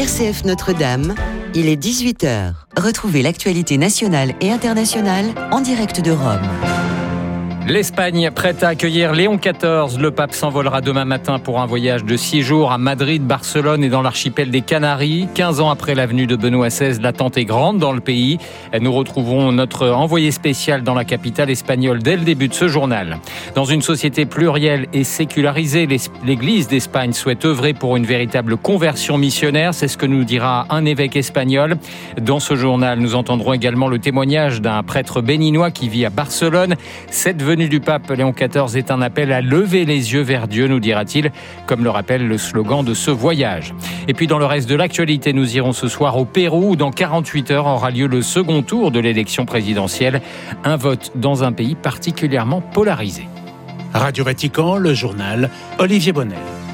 RCF Notre-Dame, il est 18h. Retrouvez l'actualité nationale et internationale en direct de Rome. L'Espagne prête à accueillir Léon XIV. Le pape s'envolera demain matin pour un voyage de 6 jours à Madrid, Barcelone et dans l'archipel des Canaries. 15 ans après la venue de Benoît XVI, l'attente est grande dans le pays. Nous retrouvons notre envoyé spécial dans la capitale espagnole dès le début de ce journal. Dans une société plurielle et sécularisée, l'Église d'Espagne souhaite œuvrer pour une véritable conversion missionnaire. C'est ce que nous dira un évêque espagnol. Dans ce journal, nous entendrons également le témoignage d'un prêtre béninois qui vit à Barcelone. Cette venue du pape Léon XIV est un appel à lever les yeux vers Dieu, nous dira-t-il, comme le rappelle le slogan de ce voyage. Et puis dans le reste de l'actualité, nous irons ce soir au Pérou où dans 48 heures aura lieu le second tour de l'élection présidentielle. Un vote dans un pays particulièrement polarisé. Radio Vatican, le journal, Olivier Bonnet.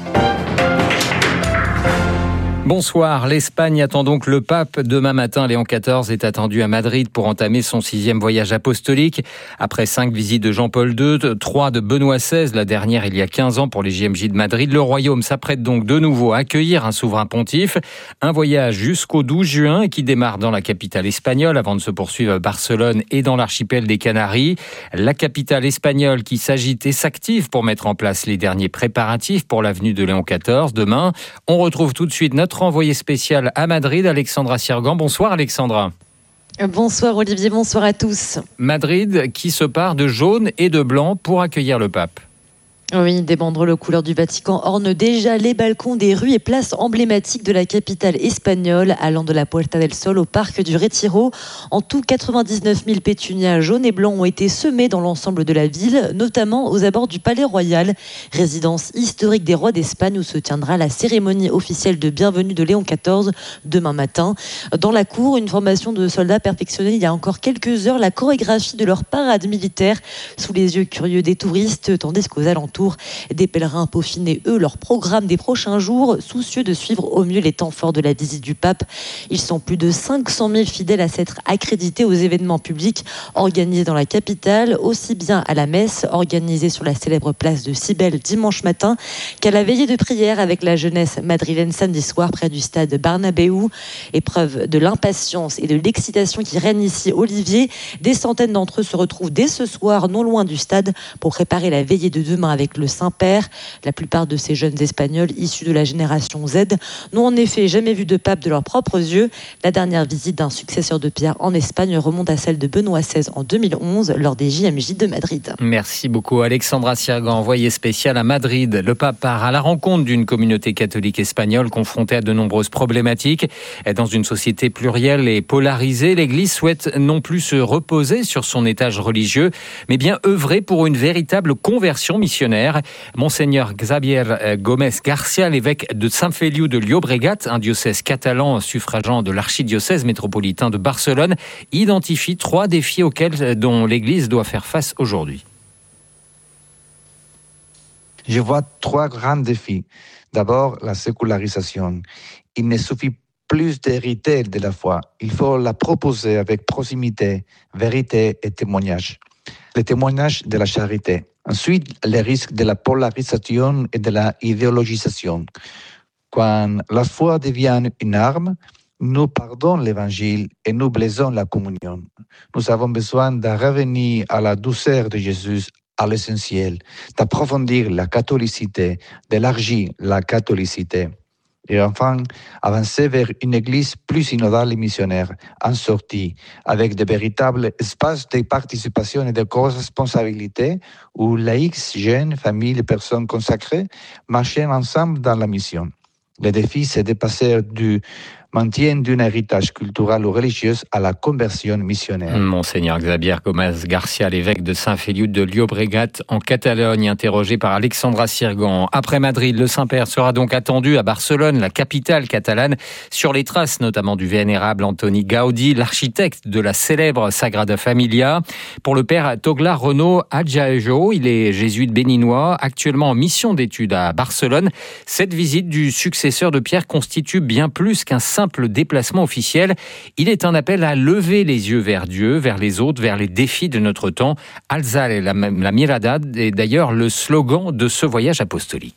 Bonsoir, l'Espagne attend donc le pape. Demain matin, Léon XIV est attendu à Madrid pour entamer son 6e voyage apostolique. Après 5 visites de Jean-Paul II, 3 de Benoît XVI, la dernière il y a 15 ans pour les JMJ de Madrid, le royaume s'apprête donc de nouveau à accueillir un souverain pontife. Un voyage jusqu'au 12 juin qui démarre dans la capitale espagnole avant de se poursuivre à Barcelone et dans l'archipel des Canaries. La capitale espagnole qui s'agite et s'active pour mettre en place les derniers préparatifs pour la venue de Léon XIV. Demain, on retrouve tout de suite notre envoyé spécial à Madrid, Alexandra Sirgan. Bonsoir Alexandra. Bonsoir Olivier, bonsoir à tous. Madrid qui se part de jaune et de blanc pour accueillir le pape. Oui, des banderoles aux couleurs du Vatican ornent déjà les balcons des rues et places emblématiques de la capitale espagnole, allant de la Puerta del Sol au parc du Retiro. En tout, 99 000 pétunias jaunes et blancs ont été semés dans l'ensemble de la ville, notamment aux abords du Palais Royal, résidence historique des rois d'Espagne où se tiendra la cérémonie officielle de bienvenue de Léon XIV demain matin. Dans la cour, une formation de soldats perfectionnait il y a encore quelques heures la chorégraphie de leur parade militaire sous les yeux curieux des touristes, tandis qu'aux alentours, des pèlerins peaufinaient, eux, leur programme des prochains jours, soucieux de suivre au mieux les temps forts de la visite du pape. Ils sont plus de 500 000 fidèles à s'être accrédités aux événements publics organisés dans la capitale, aussi bien à la messe organisée sur la célèbre place de Cybèle dimanche matin qu'à la veillée de prière avec la jeunesse madrilène samedi soir près du stade Bernabéu. Épreuve de l'impatience et de l'excitation qui règne ici, Olivier. Des centaines d'entre eux se retrouvent dès ce soir non loin du stade pour préparer la veillée de demain avec le Saint-Père. La plupart de ces jeunes Espagnols issus de la génération Z n'ont en effet jamais vu de pape de leurs propres yeux. La dernière visite d'un successeur de Pierre en Espagne remonte à celle de Benoît XVI en 2011 lors des JMJ de Madrid. Merci beaucoup Alexandra Sirgan, envoyée spéciale à Madrid. Le pape part à la rencontre d'une communauté catholique espagnole confrontée à de nombreuses problématiques. Dans une société plurielle et polarisée, l'Église souhaite non plus se reposer sur son étage religieux, mais bien œuvrer pour une véritable conversion missionnaire. Monseigneur Xavier Gómez Garcia, l'évêque de Sant Feliu de Llobregat, un diocèse catalan suffragant de l'archidiocèse métropolitain de Barcelone, identifie 3 défis dont l'Église doit faire face aujourd'hui. Je vois 3 grands défis. D'abord, la sécularisation. Il ne suffit plus d'hériter de la foi. Il faut la proposer avec proximité, vérité et témoignage. Le témoignage de la charité. Ensuite, les risques de la polarisation et de la idéologisation. Quand la foi devient une arme, nous perdons l'évangile et nous blessons la communion. Nous avons besoin de revenir à la douceur de Jésus, à l'essentiel, d'approfondir la catholicité, d'élargir la catholicité. Et enfin, avancer vers une église plus synodale et missionnaire, en sortie, avec de véritables espaces de participation et de co-responsabilité où laïcs, jeunes, familles et personnes consacrées marchent ensemble dans la mission. Le défi, c'est de passer du maintien d'un héritage culturel ou religieux à la conversion missionnaire. Monseigneur Xavier Gómez Garcia, l'évêque de Sant Feliu de Llobregat en Catalogne, interrogé par Alexandra Sirgan. Après Madrid, le Saint-Père sera donc attendu à Barcelone, la capitale catalane, sur les traces notamment du vénérable Antoni Gaudí, l'architecte de la célèbre Sagrada Familia. Pour le père Toglar Renaud Adjaejo, il est jésuite béninois, actuellement en mission d'études à Barcelone. Cette visite du successeur de Pierre constitue bien plus qu'un simple déplacement officiel. Il est un appel à lever les yeux vers Dieu, vers les autres, vers les défis de notre temps. Alzar la mirada est d'ailleurs le slogan de ce voyage apostolique.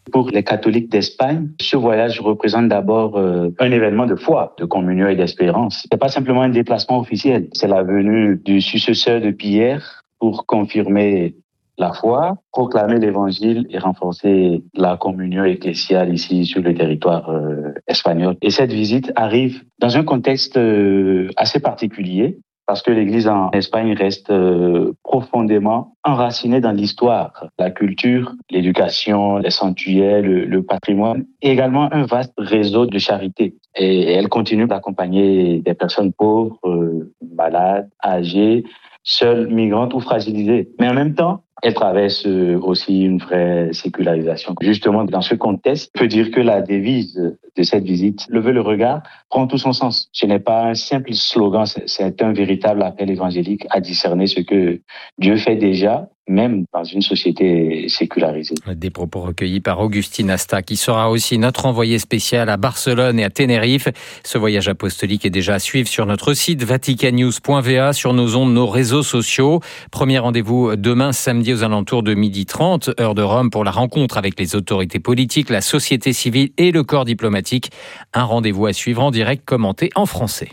Pour les catholiques d'Espagne, ce voyage représente d'abord un événement de foi, de communion et d'espérance. C'est pas simplement un déplacement officiel, c'est la venue du successeur de Pierre pour confirmer la foi, proclamer l'évangile et renforcer la communion ecclésiale ici sur le territoire espagnol. Et cette visite arrive dans un contexte assez particulier parce que l'Église en Espagne reste profondément enracinée dans l'histoire, la culture, l'éducation, les sanctuaires, le patrimoine et également un vaste réseau de charité. Et elle continue d'accompagner des personnes pauvres, malades, âgées, seules, migrantes ou fragilisées. Mais en même temps, elle traverse aussi une vraie sécularisation. Justement, dans ce contexte, on peut dire que la devise de cette visite, lever le regard, prend tout son sens. Ce n'est pas un simple slogan, c'est un véritable appel évangélique à discerner ce que Dieu fait déjà, même dans une société sécularisée. Des propos recueillis par Augustine Asta, qui sera aussi notre envoyé spécial à Barcelone et à Tenerife. Ce voyage apostolique est déjà à suivre sur notre site vaticannews.va, sur nos ondes, nos réseaux sociaux. Premier rendez-vous demain, samedi, aux alentours de 12h30, heure de Rome, pour la rencontre avec les autorités politiques, la société civile et le corps diplomatique. Un rendez-vous à suivre en direct, commenté en français.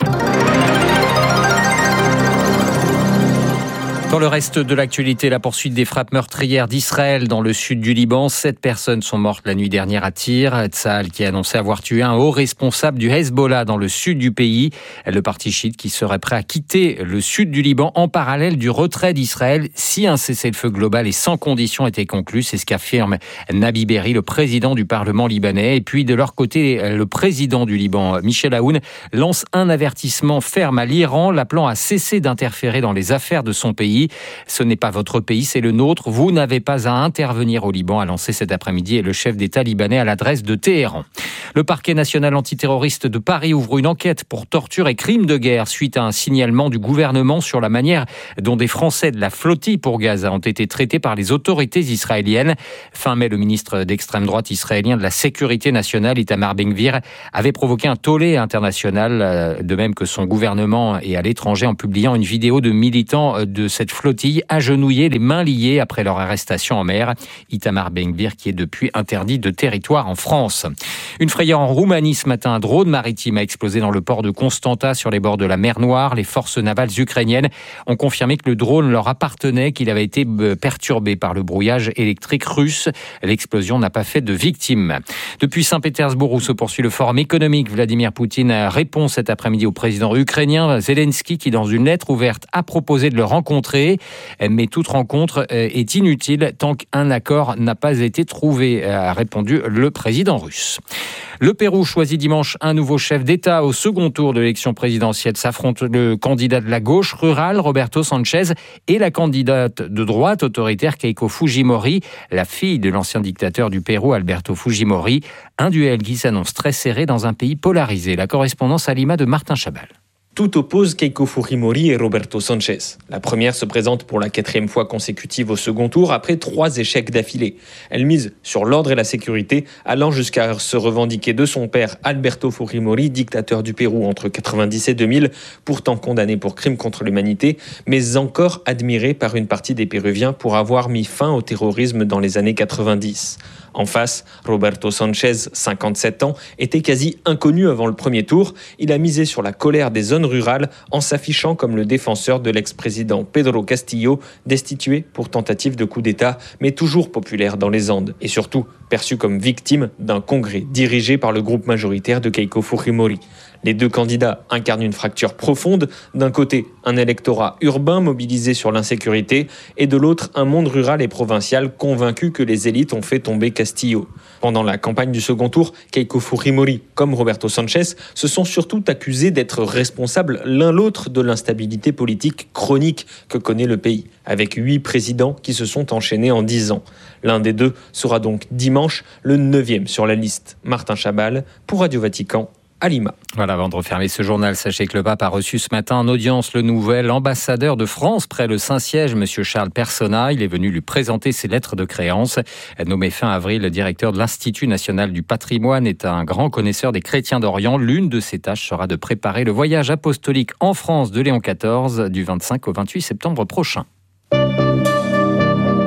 Dans le reste de l'actualité, la poursuite des frappes meurtrières d'Israël dans le sud du Liban. 7 personnes sont mortes la nuit dernière à Tyr. Tsahal qui a annoncé avoir tué un haut responsable du Hezbollah dans le sud du pays. Le parti chiite qui serait prêt à quitter le sud du Liban en parallèle du retrait d'Israël si un cessez-le-feu global et sans condition était conclu. C'est ce qu'affirme Nabi Berri, le président du Parlement libanais. Et puis de leur côté, le président du Liban, Michel Aoun, lance un avertissement ferme à l'Iran, l'appelant à cesser d'interférer dans les affaires de son pays. Ce n'est pas votre pays, c'est le nôtre. Vous n'avez pas à intervenir au Liban, a lancé cet après-midi le chef d'État libanais à l'adresse de Téhéran. Le parquet national antiterroriste de Paris ouvre une enquête pour torture et crimes de guerre suite à un signalement du gouvernement sur la manière dont des Français de la flottille pour Gaza ont été traités par les autorités israéliennes. Fin mai, le ministre d'extrême droite israélien de la Sécurité nationale, Itamar Ben-Gvir, avait provoqué un tollé international, de même que son gouvernement et à l'étranger, en publiant une vidéo de militants de cette flottille agenouillés, les mains liées après leur arrestation en mer. Itamar Ben-Gvir qui est depuis interdit de territoire en France. Une frayeur en Roumanie ce matin, un drone maritime a explosé dans le port de Constanta sur les bords de la mer Noire. Les forces navales ukrainiennes ont confirmé que le drone leur appartenait, qu'il avait été perturbé par le brouillage électrique russe. L'explosion n'a pas fait de victimes. Depuis Saint-Pétersbourg où se poursuit le forum économique, Vladimir Poutine répond cet après-midi au président ukrainien Zelensky qui, dans une lettre ouverte, a proposé de le rencontrer. Mais toute rencontre est inutile tant qu'un accord n'a pas été trouvé, a répondu le président russe. Le Pérou choisit dimanche un nouveau chef d'État. Au second tour de l'élection présidentielle s'affrontent le candidat de la gauche rurale, Roberto Sanchez, et la candidate de droite autoritaire, Keiko Fujimori, la fille de l'ancien dictateur du Pérou, Alberto Fujimori. Un duel qui s'annonce très serré dans un pays polarisé. La correspondance à Lima de Martin Chabal. Tout oppose Keiko Fujimori et Roberto Sanchez. La première se présente pour la 4e fois consécutive au second tour après 3 échecs d'affilée. Elle mise sur l'ordre et la sécurité, allant jusqu'à se revendiquer de son père Alberto Fujimori, dictateur du Pérou entre 1990 et 2000, pourtant condamné pour crimes contre l'humanité, mais encore admiré par une partie des Péruviens pour avoir mis fin au terrorisme dans les années 90. En face, Roberto Sanchez, 57 ans, était quasi inconnu avant le premier tour. Il a misé sur la colère des zones rurales en s'affichant comme le défenseur de l'ex-président Pedro Castillo, destitué pour tentative de coup d'État, mais toujours populaire dans les Andes. Et surtout, perçu comme victime d'un congrès dirigé par le groupe majoritaire de Keiko Fujimori. Les deux candidats incarnent une fracture profonde. D'un côté, un électorat urbain mobilisé sur l'insécurité et de l'autre, un monde rural et provincial convaincu que les élites ont fait tomber Castillo. Pendant la campagne du second tour, Keiko Fujimori comme Roberto Sanchez se sont surtout accusés d'être responsables l'un l'autre de l'instabilité politique chronique que connaît le pays, avec 8 présidents qui se sont enchaînés en 10 ans. L'un des deux sera donc dimanche le 9e sur la liste. Martin Chabal pour Radio Vatican. À Lima. Voilà, avant de refermer ce journal, sachez que le pape a reçu ce matin en audience le nouvel ambassadeur de France près le Saint-Siège, M. Charles Persona. Il est venu lui présenter ses lettres de créance. Nommé fin avril, le directeur de l'Institut national du patrimoine est un grand connaisseur des chrétiens d'Orient. L'une de ses tâches sera de préparer le voyage apostolique en France de Léon XIV du 25 au 28 septembre prochain.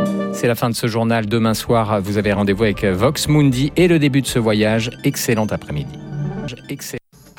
C'est la fin de ce journal. Demain soir, vous avez rendez-vous avec Vox Mundi et le début de ce voyage. Excellent après-midi. Excellent.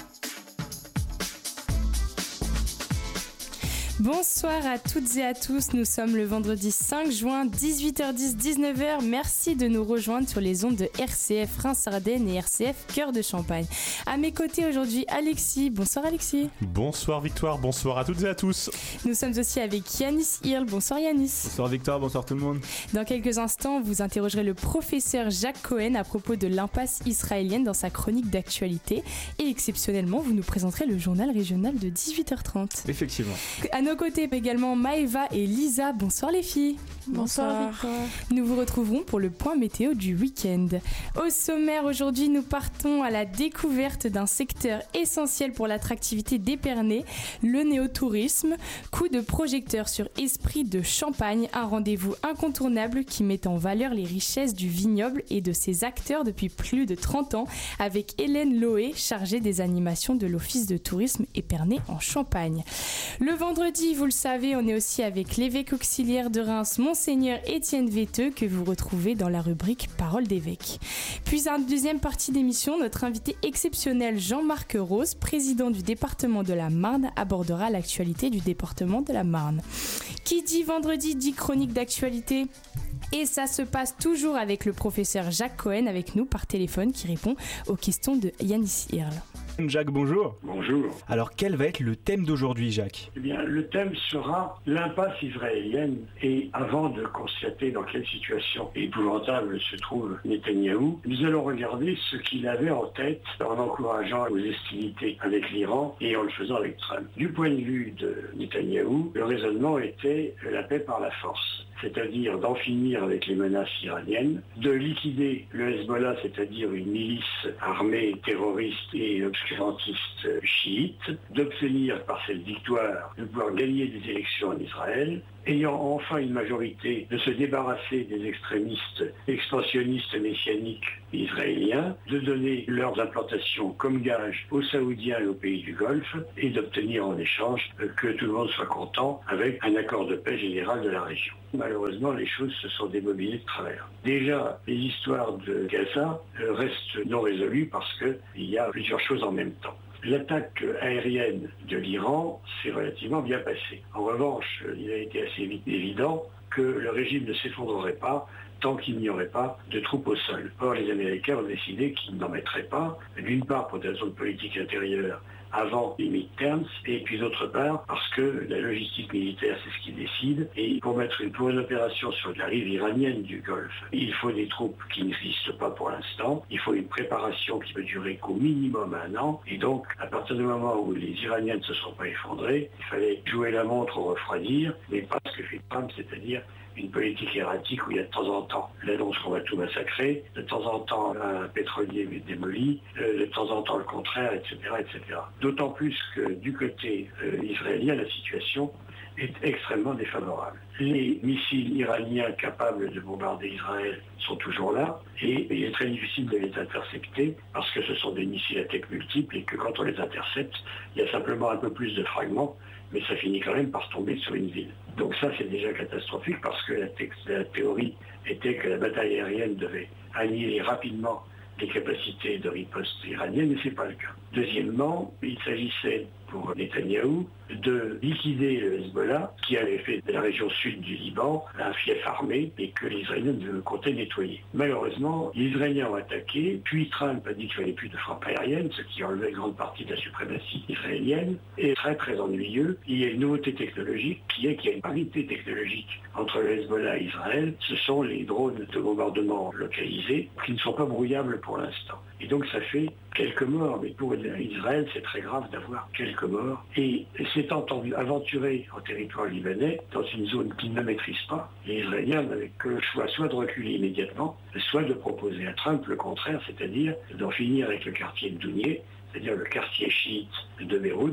Bonsoir à toutes et à tous, nous sommes le vendredi 5 juin, 18h10, 19h. Merci de nous rejoindre sur les ondes de RCF Reims-Ardennes et RCF Cœur de Champagne. À mes côtés aujourd'hui, Alexis. Bonsoir Alexis. Bonsoir Victoire, bonsoir à toutes et à tous. Nous sommes aussi avec Yanis Hirl. Bonsoir Yanis. Bonsoir Victoire, bonsoir tout le monde. Dans quelques instants, vous interrogerez le professeur Jacques Cohen à propos de l'impasse israélienne dans sa chronique d'actualité. Et exceptionnellement, vous nous présenterez le journal régional de 18h30. Effectivement. À nos côtés également Maëva et Lisa. Bonsoir les filles. Bonsoir Victoire. Nous vous retrouverons pour le point météo du week-end. Au sommaire aujourd'hui, nous partons à la découverte d'un secteur essentiel pour l'attractivité d'Épernay, le néotourisme. Coup de projecteur sur Esprit de Champagne, un rendez-vous incontournable qui met en valeur les richesses du vignoble et de ses acteurs depuis plus de 30 ans, avec Hélène Loé, chargée des animations de l'Office de tourisme Épernay en Champagne. Le vendredi, vous le savez, on est aussi avec l'évêque auxiliaire de Reims, Monseigneur Étienne Véteux, que vous retrouvez dans la rubrique Parole d'évêque. Puis en deuxième partie d'émission, notre invité exceptionnel Jean-Marc Rose, président du département de la Marne, abordera l'actualité du département de la Marne. Qui dit vendredi dit chronique d'actualité. Et ça se passe toujours avec le professeur Jacques Cohen avec nous par téléphone qui répond aux questions de Yanis Hirl. Jacques, bonjour. Bonjour. Alors, quel va être le thème d'aujourd'hui, Jacques ? Eh bien, le thème sera l'impasse israélienne. Et avant de constater dans quelle situation épouvantable se trouve Netanyahou, nous allons regarder ce qu'il avait en tête en encourageant aux hostilités avec l'Iran et en le faisant avec Trump. Du point de vue de Netanyahou, le raisonnement était la paix par la force, c'est-à-dire d'en finir avec les menaces iraniennes, de liquider le Hezbollah, c'est-à-dire une milice armée terroriste et obscurantiste chiite, d'obtenir par cette victoire de pouvoir gagner des élections en Israël, ayant enfin une majorité, de se débarrasser des extrémistes expansionnistes messianiques israéliens, de donner leurs implantations comme gage aux Saoudiens et aux pays du Golfe, et d'obtenir en échange que tout le monde soit content avec un accord de paix général de la région. Malheureusement, les choses se sont démobilisées de travers. Déjà, les histoires de Gaza restent non résolues parce qu'il y a plusieurs choses en même temps. L'attaque aérienne de l'Iran s'est relativement bien passée. En revanche, il a été assez vite évident que le régime ne s'effondrerait pas tant qu'il n'y aurait pas de troupes au sol. Or, les Américains ont décidé qu'ils n'en mettraient pas, d'une part pour des raisons de politique intérieure avant les midterms, et puis d'autre part parce que la logistique militaire c'est ce qui décide, et pour une opération sur la rive iranienne du Golfe, il faut des troupes qui n'existent pas pour l'instant, il faut une préparation qui peut durer qu'au minimum 1 an, et donc à partir du moment où les Iraniens ne se sont pas effondrés, il fallait jouer la montre au refroidir, mais pas ce que fait Trump, c'est-à-dire une politique erratique où il y a de temps en temps l'annonce qu'on va tout massacrer, de temps en temps un pétrolier démoli, de temps en temps le contraire, etc. etc. D'autant plus que du côté israélien, la situation est extrêmement défavorable. Les missiles iraniens capables de bombarder Israël sont toujours là et il est très difficile de les intercepter parce que ce sont des missiles à tech multiples et que quand on les intercepte, il y a simplement un peu plus de fragments, mais ça finit quand même par tomber sur une ville. Donc ça, c'est déjà catastrophique parce que la théorie était que la bataille aérienne devait annihiler rapidement les capacités de riposte iranienne, mais ce n'est pas le cas. Deuxièmement, il s'agissait pour Netanyahou de liquider le Hezbollah, qui avait fait de la région sud du Liban un fief armé et que les Israéliens comptaient nettoyer. Malheureusement, les Israéliens ont attaqué, puis Trump a dit qu'il ne fallait plus de frappe aérienne, ce qui enlevait une grande partie de la suprématie israélienne, et très très ennuyeux, il y a une nouveauté technologique qui est qu'il y a une parité technologique entre le Hezbollah et Israël, ce sont les drones de bombardement localisés qui ne sont pas brouillables pour l'instant. Et donc ça fait quelques morts, mais pour Israël c'est très grave d'avoir quelques morts. Et s'étant aventuré en territoire libanais, dans une zone qu'ils ne maîtrisent pas, les Israéliens n'avaient que le choix soit de reculer immédiatement, soit de proposer à Trump le contraire, c'est-à-dire d'en finir avec le quartier de Dounier, c'est-à-dire le quartier chiite de Beyrouth,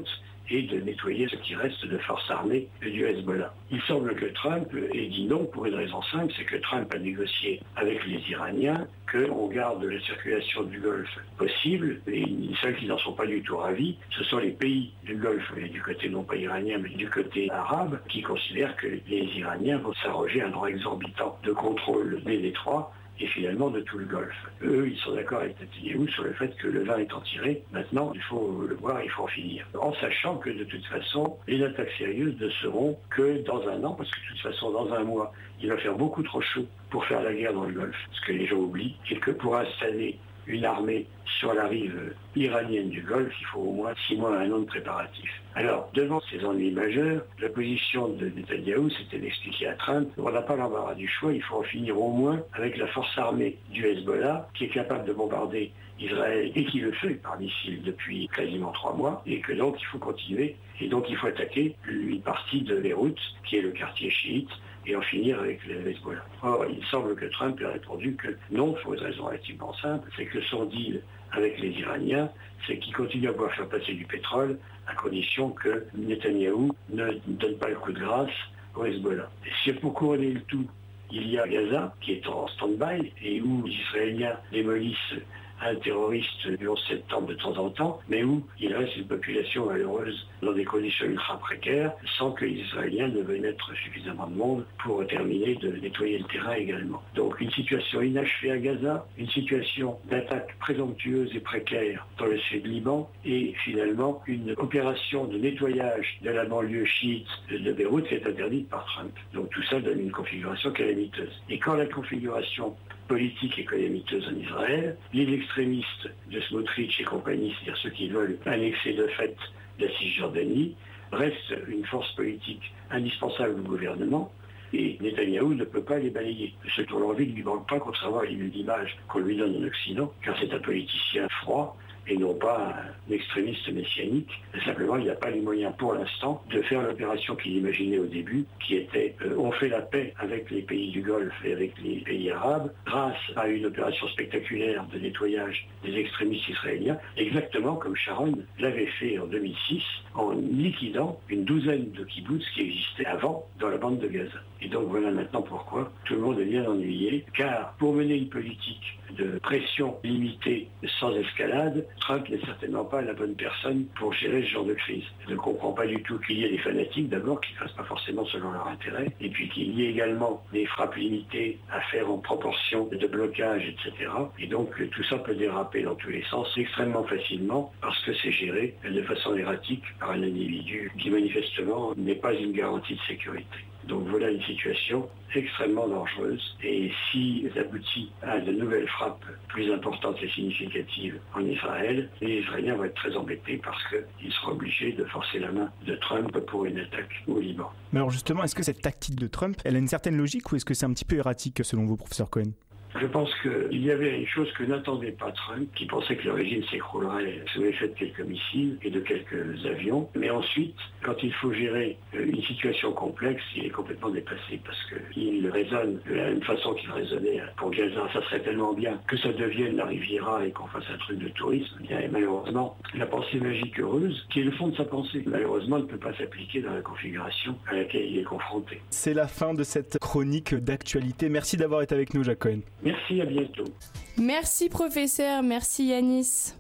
et de nettoyer ce qui reste de forces armées du Hezbollah. Il semble que Trump ait dit non pour une raison simple, c'est que Trump a négocié avec les Iraniens qu'on garde la circulation du Golfe possible, et ceux qui n'en sont pas du tout ravis, ce sont les pays du Golfe, et du côté non pas iranien, mais du côté arabe, qui considèrent que les Iraniens vont s'arroger un droit exorbitant de contrôle des détroits et finalement de tout le Golfe. Eux, ils sont d'accord avec Netanyahou sur le fait que le vin est en tiré. Maintenant, il faut le boire, il faut en finir. En sachant que de toute façon, les attaques sérieuses ne seront que dans un an, parce que de toute façon, dans un mois, il va faire beaucoup trop chaud pour faire la guerre dans le Golfe. Ce que les gens oublient, c'est que pour installer une armée sur la rive iranienne du Golfe, il faut au moins 6 mois à 1 an de préparatifs. Alors, devant ces ennuis majeurs, la position de Netanyahou, c'était d'expliquer à Trump, on n'a pas l'embarras du choix, il faut en finir au moins avec la force armée du Hezbollah, qui est capable de bombarder Israël et qui le fait par missile depuis quasiment 3 mois, et que donc il faut continuer, et donc il faut attaquer une partie de Beyrouth, qui est le quartier chiite, et en finir avec le Hezbollah. Or, il semble que Trump ait répondu que non, pour une raison relativement simple, c'est que son deal avec les Iraniens, c'est qu'ils continuent à pouvoir faire passer du pétrole à condition que Netanyahou ne donne pas le coup de grâce au Hezbollah. Et si pour couronner le tout, il y a Gaza qui est en stand-by et où les Israéliens démolissent un terroriste du 11 septembre de temps en temps, mais où il reste une population malheureuse dans des conditions ultra précaires, sans que les Israéliens ne veuillent mettre suffisamment de monde pour terminer de nettoyer le terrain également. Donc une situation inachevée à Gaza, une situation d'attaque présomptueuse et précaire dans le sud Liban, et finalement une opération de nettoyage de la banlieue chiite de Beyrouth qui est interdite par Trump. Donc tout ça donne une configuration calamiteuse. Et quand la configuration politique et calamiteuse en Israël, les extrémistes de Smotrich et compagnie, c'est-à-dire ceux qui veulent annexer de fait la Cisjordanie, restent une force politique indispensable au gouvernement, et Netanyahou ne peut pas les balayer. Ce tour l'envie ne lui manque pas, contrairement à l'image qu'on lui donne en Occident, car c'est un politicien froid, et non pas un extrémiste messianique. Simplement, il n'a pas les moyens pour l'instant de faire l'opération qu'il imaginait au début, qui était on fait la paix avec les pays du Golfe et avec les pays arabes, grâce à une opération spectaculaire de nettoyage des extrémistes israéliens, exactement comme Sharon l'avait fait en 2006, en liquidant une douzaine de kibboutz qui existaient avant dans la bande de Gaza. Et donc voilà maintenant pourquoi tout le monde est bien ennuyé, car pour mener une politique de pression limitée sans escalade, Trump n'est certainement pas la bonne personne pour gérer ce genre de crise. Il ne comprend pas du tout qu'il y ait des fanatiques d'abord qui ne fassent pas forcément selon leur intérêt, et puis qu'il y ait également des frappes limitées à faire en proportion de blocage, etc. Et donc tout ça peut déraper dans tous les sens extrêmement facilement parce que c'est géré de façon erratique par un individu qui manifestement n'est pas une garantie de sécurité. Donc voilà une situation extrêmement dangereuse, et si elle aboutit à de nouvelles frappes plus importantes et significatives en Israël, les Israéliens vont être très embêtés parce qu'ils seront obligés de forcer la main de Trump pour une attaque au Liban. Mais alors justement, est-ce que cette tactique de Trump, elle a une certaine logique ou est-ce que c'est un petit peu erratique selon vous, professeur Cohen ? Je pense qu'il y avait une chose que n'attendait pas Trump, qui pensait que le régime s'écroulerait sous l'effet de quelques missiles et de quelques avions. Mais ensuite, quand il faut gérer une situation complexe, il est complètement dépassé parce qu'il raisonne de la même façon qu'il raisonnait pour Gaza. Ça serait tellement bien que ça devienne la Riviera et qu'on fasse un truc de tourisme. Et malheureusement, la pensée magique heureuse, qui est le fond de sa pensée, malheureusement ne peut pas s'appliquer dans la configuration à laquelle il est confronté. C'est la fin de cette chronique d'actualité. Merci d'avoir été avec nous, Jacques Cohen. Merci, à bientôt. Merci professeur, merci Yanis.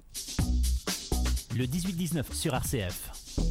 Le 18-19 sur RCF.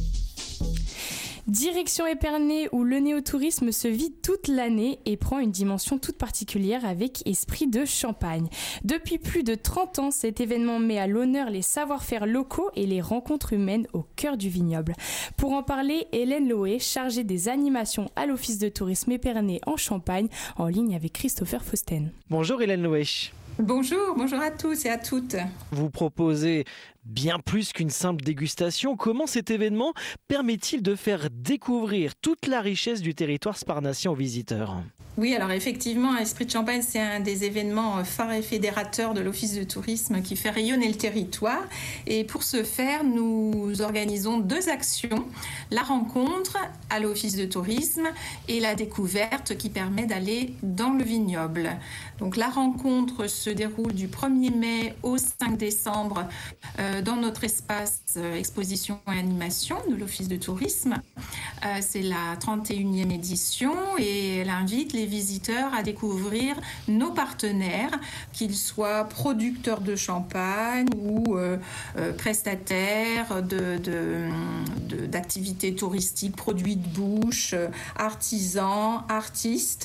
Direction Épernay où le néotourisme se vit toute l'année et prend une dimension toute particulière avec Esprit de Champagne. Depuis plus de 30 ans, cet événement met à l'honneur les savoir-faire locaux et les rencontres humaines au cœur du vignoble. Pour en parler, Hélène Loé, chargée des animations à l'Office de tourisme Épernay en Champagne, en ligne avec Christopher Fausten. Bonjour Hélène Loé. Bonjour à tous et à toutes. Vous proposez bien plus qu'une simple dégustation. Comment cet événement permet-il de faire découvrir toute la richesse du territoire sparnacien aux visiteurs ? Oui, alors effectivement, Esprit de Champagne, c'est un des événements phares et fédérateurs de l'Office de tourisme qui fait rayonner le territoire. Et pour ce faire, nous organisons 2 actions. La rencontre à l'Office de tourisme et la découverte qui permet d'aller dans le vignoble. Donc la rencontre se déroule du 1er mai au 5 décembre dans notre espace exposition et animation de l'Office de tourisme. C'est la 31e édition et elle invite les visiteurs à découvrir nos partenaires, qu'ils soient producteurs de champagne ou prestataires d'activités touristiques, produits de bouche, artisans, artistes.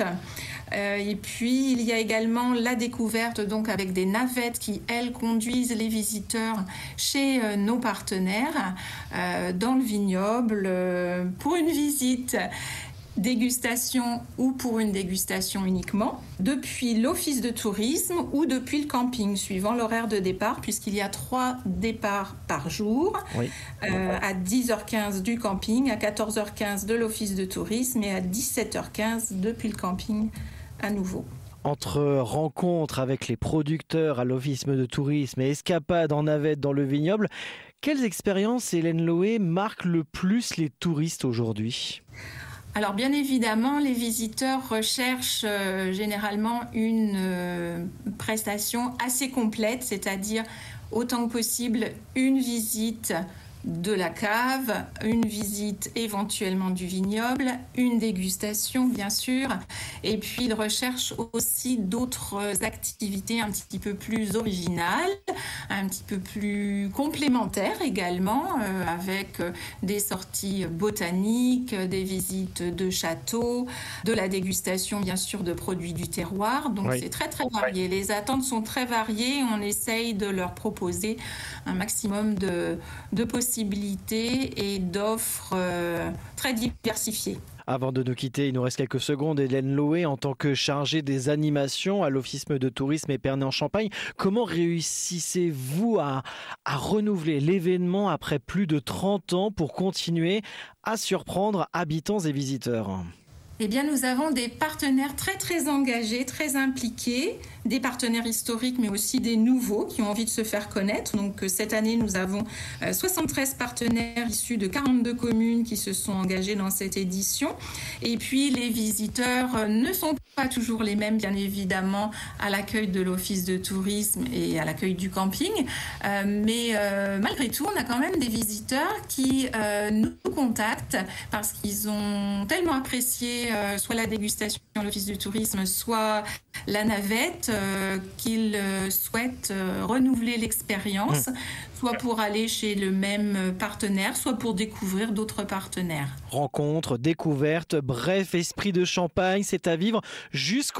Et puis il y a également la découverte donc avec des navettes qui elles conduisent les visiteurs chez nos partenaires dans le vignoble pour une visite dégustation ou pour une dégustation uniquement, depuis l'office de tourisme ou depuis le camping, suivant l'horaire de départ, puisqu'il y a 3 départs par jour, oui. À 10h15 du camping, à 14h15 de l'office de tourisme et à 17h15 depuis le camping à nouveau. Entre rencontres avec les producteurs à l'office de tourisme et escapades en navette dans le vignoble, quelles expériences, Hélène Loé, marquent le plus les touristes aujourd'hui ? Alors bien évidemment, les visiteurs recherchent généralement une prestation assez complète, c'est-à-dire autant que possible une visite de la cave, une visite éventuellement du vignoble, une dégustation bien sûr, et puis ils recherchent aussi d'autres activités un petit peu plus originales, un petit peu plus complémentaires également, avec des sorties botaniques, des visites de châteaux, de la dégustation bien sûr de produits du terroir, donc oui. C'est très très varié. Les attentes sont très variées, on essaye de leur proposer un maximum de possibilités et d'offres très diversifiées. Avant de nous quitter, il nous reste quelques secondes. Hélène Loé, en tant que chargée des animations à l'Office de tourisme Épernay-en-Champagne, comment réussissez-vous à renouveler l'événement après plus de 30 ans pour continuer à surprendre habitants et visiteurs ? Eh bien, nous avons des partenaires très, très engagés, très impliqués, des partenaires historiques, mais aussi des nouveaux qui ont envie de se faire connaître. Donc, cette année, nous avons 73 partenaires issus de 42 communes qui se sont engagés dans cette édition. Et puis, les visiteurs ne sont pas toujours les mêmes, bien évidemment, à l'accueil de l'Office de tourisme et à l'accueil du camping. Mais malgré tout, on a quand même des visiteurs qui nous contactent parce qu'ils ont tellement apprécié soit la dégustation à l'Office du tourisme, soit la navette, qu'ils souhaitent renouveler l'expérience, soit pour aller chez le même partenaire, soit pour découvrir d'autres partenaires. Rencontres, découvertes, bref, esprit de Champagne, c'est à vivre jusqu'au